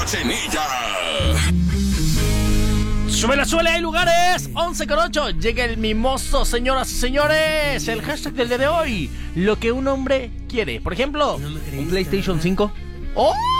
Cochinilla. Súbele, hay lugares. 11:08. Llega el mimoso, señoras y señores. El hashtag del día de hoy: lo que un hombre quiere. Por ejemplo, un PlayStation 5. ¡Oh!